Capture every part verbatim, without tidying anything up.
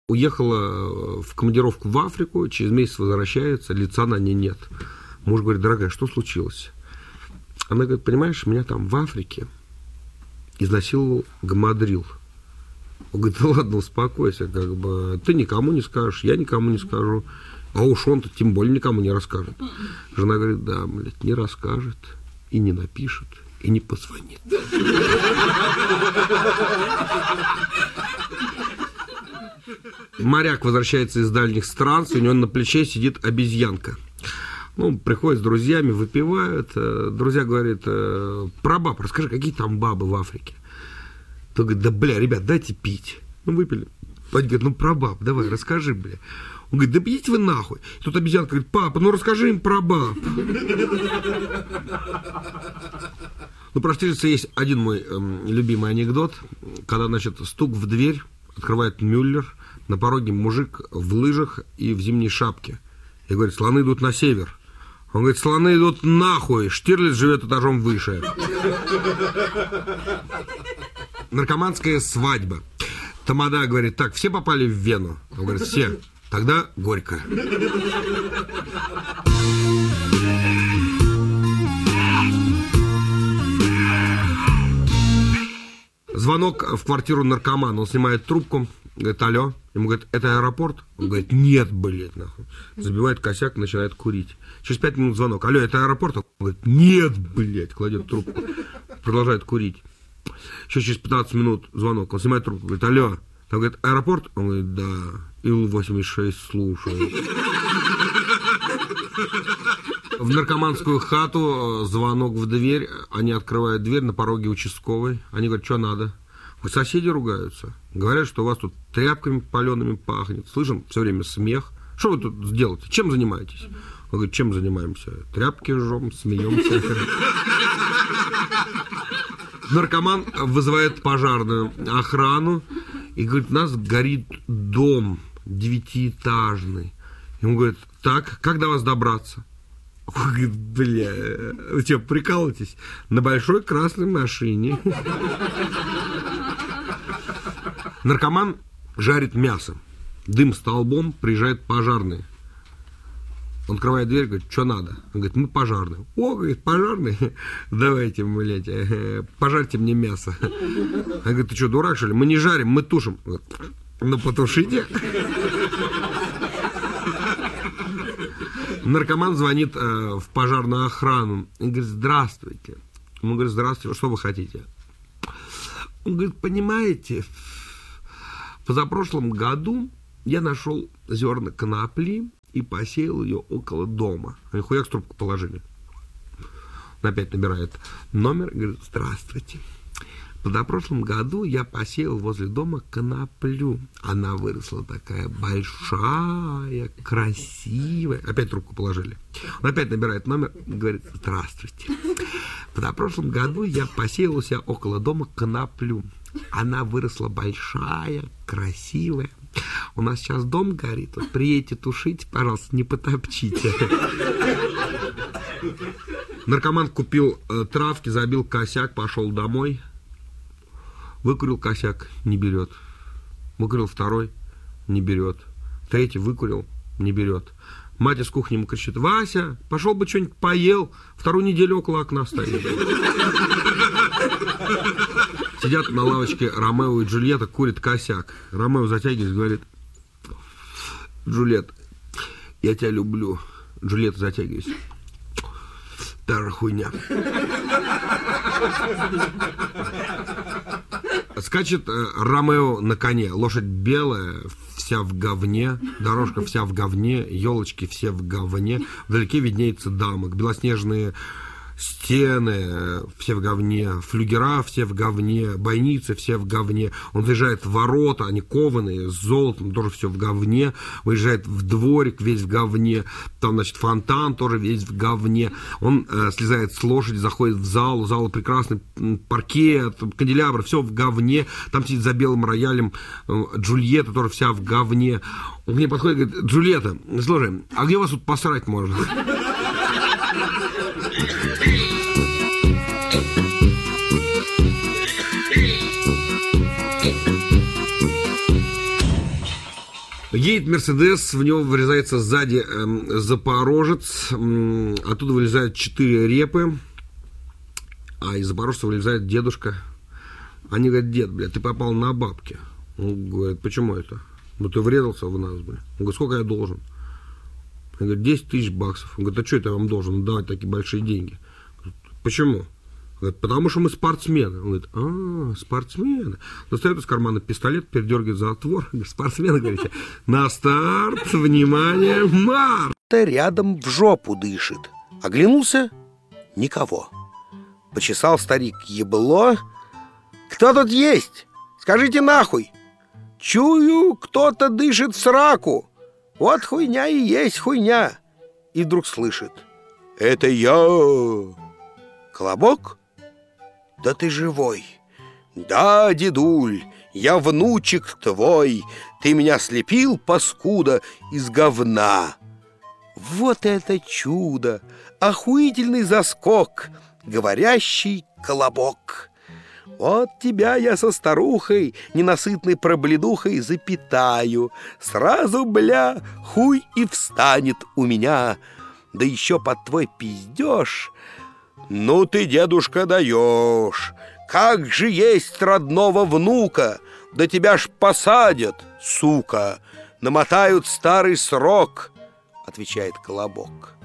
Уехала в командировку в Африку, через месяц возвращается, лица на ней нет. Муж говорит: дорогая, что случилось? Она говорит: понимаешь, меня там в Африке изнасиловал гамадрил. Он говорит: да ладно, успокойся, как бы, ты никому не скажешь, я никому не скажу, а уж он-то тем более никому не расскажет. Жена говорит: да, блядь, не расскажет, и не напишет, и не позвонит. Моряк возвращается из дальних стран, у него на плече сидит обезьянка. Ну, приходят с друзьями, выпивают. Друзья говорят: про баб расскажи, какие там бабы в Африке. Тот говорит: да, бля, ребят, дайте пить. Ну, выпили. Пать говорит: ну, про баб, давай, расскажи, бля. Он говорит: да бейте вы нахуй. Тут обезьянка говорит: папа, ну расскажи им про баб. Ну, про Штирлица есть один мой эм, любимый анекдот. Когда, значит, стук в дверь, открывает Мюллер, на пороге мужик в лыжах и в зимней шапке. И говорит: слоны идут на север. Он говорит: слоны идут нахуй, Штирлиц живет этажом выше. Наркоманская свадьба. Тамада говорит: так, все попали в Вену? Он говорит: все. Тогда горько. Звонок в квартиру наркомана. Он снимает трубку, говорит: алло. Ему говорит: это аэропорт? Он говорит: нет, блядь, нахуй. Забивает косяк, начинает курить. Через пять минут звонок: алло, это аэропорт? Он говорит: нет, блядь, кладет трубку. Продолжает курить. Еще через пятнадцать минут звонок. Он снимает трубку, говорит: алло. Он говорит: аэропорт? Он говорит: да. Ил восемьдесят шесть, слушаю. В наркоманскую хату звонок в дверь. Они открывают дверь, на пороге участковый. Они говорят: что надо? Соседи ругаются. Говорят, что у вас тут тряпками палеными пахнет. Слышим все время смех. Что вы тут делаете? Чем занимаетесь? Он говорит: чем занимаемся? Тряпки жжем, смеемся. Наркоман вызывает пожарную охрану и говорит: у нас горит дом девятиэтажный. Ему говорят: так, как до вас добраться? Он говорит: бля, вы что, прикалываетесь? На большой красной машине. Наркоман жарит мясо. Дым столбом, приезжает пожарный. Он открывает дверь, говорит: что надо? Он говорит: мы пожарные. О, говорит, пожарные? Давайте, блядь, пожарьте мне мясо. Он говорит: ты что, дурак, что ли? Мы не жарим, мы тушим. Ну, потушите. Наркоман звонит э, в пожарную охрану и говорит: здравствуйте. Он говорит: здравствуйте, что вы хотите? Он говорит: понимаете, в позапрошлом году я нашел зерна конопли и посеял ее около дома. Они хуяк трубку положили. Он опять набирает номер и говорит: здравствуйте. В позапрошлом году я посеял возле дома коноплю. Она выросла такая большая, красивая. Опять трубку положили. Он опять набирает номер и говорит: здравствуйте. В позапрошлом году я посеял у себя около дома коноплю. Она выросла большая, красивая. У нас сейчас дом горит. Вот приедете тушить, пожалуйста, не потопчите. Наркоман купил э, травки, забил косяк, пошел домой. Выкурил косяк, не берет. Выкурил второй, не берет. Третий выкурил, не берет. Мать из кухни ему кричит: Вася, пошел бы что-нибудь поел. Вторую неделю около окна стоит. Сидят на лавочке Ромео и Джульетта, курит косяк. Ромео затягивается и говорит: Джульетта, я тебя люблю. Джульетта затягивается: та же хуйня. Скачет э, Ромео на коне. Лошадь белая, вся в говне. Дорожка вся в говне. Елочки все в говне. Вдалеке виднеется замок. Белоснежные стены все в говне. Флюгера все в говне. Бойницы все в говне. Он заезжает в ворота, они кованые, с золотом, тоже все в говне. Выезжает в дворик, весь в говне. Там, значит, фонтан тоже весь в говне. Он э, слезает с лошади, заходит в зал. У зала прекрасный паркет, канделябр, все в говне. Там сидит за белым роялем э, Джульетта, тоже вся в говне. Он к ней подходит и говорит: Джульетта, слушай, а где вас тут посрать можно? Едет Мерседес, в него врезается сзади э, запорожец, э, оттуда вылезают четыре репы, а из запорожца вылезает дедушка. Они говорят: дед, блядь, ты попал на бабки. Он говорит: почему это? Ну ты врезался в нас, блядь. Он говорит: сколько я должен? Он говорит: десять тысяч баксов. Он говорит: а что это я вам должен давать такие большие деньги? Говорит: почему? Он говорит: потому что мы спортсмены. Он говорит: а, спортсмены. Достает из кармана пистолет, передергивает затвор. Говорит: спортсмены, говорите, на старт, внимание, марш! Рядом в жопу дышит. Оглянулся — никого. Почесал старик ебло. Кто тут есть? Скажите нахуй. Чую, кто-то дышит в сраку. Вот хуйня и есть хуйня. И вдруг слышит: это я. Колобок? Да ты живой. Да, дедуль, я внучек твой. Ты меня слепил, паскуда, из говна. Вот это чудо! Охуительный заскок! Говорящий колобок! Вот тебя я со старухой, ненасытной пробледухой, запитаю. Сразу, бля, хуй и встанет у меня. Да еще под твой пиздеж. Ну ты, дедушка, даешь. Как же есть родного внука. Да тебя ж посадят, сука. Намотают старый срок, отвечает колобок.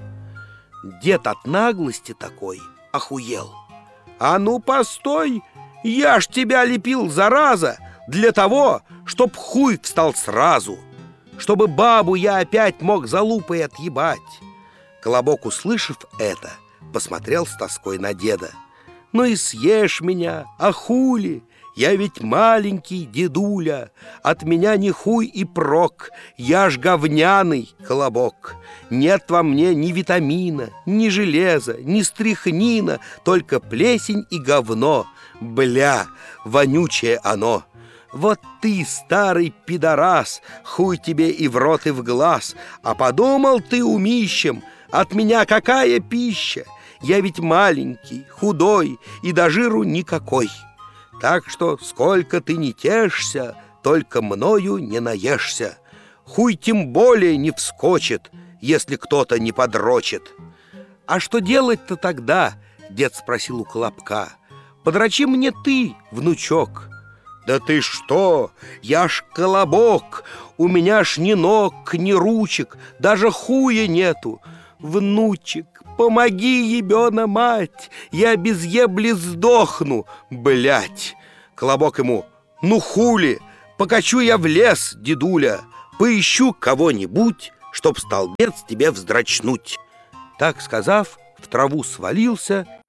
Дед от наглости такой охуел. А ну постой, я ж тебя лепил, зараза, для того, чтоб хуй встал сразу, чтобы бабу я опять мог за лупой отъебать. Колобок, услышав это, посмотрел с тоской на деда. Ну и съешь меня, а хули? Я ведь маленький дедуля, от меня ни хуй и прок, я ж говняный колобок. Нет во мне ни витамина, ни железа, ни стряхнина, только плесень и говно. Бля, вонючее оно. Вот ты, старый пидорас, хуй тебе и в рот, и в глаз. А подумал ты умищем, от меня какая пища? Я ведь маленький, худой и до жиру никакой. Так что сколько ты не тешься, только мною не наешься. Хуй тем более не вскочит, если кто-то не подрочит. А что делать-то тогда? Дед спросил у Колобка. Подрочи мне ты, внучок. Да ты что? Я ж колобок. У меня ж ни ног, ни ручек, даже хуя нету. Внучек, помоги, ебена мать, я без ебли сдохну, блять. Колобок ему: ну хули, покачу я в лес, дедуля, поищу кого-нибудь, чтоб столбец тебе вздрачнуть. Так сказав, в траву свалился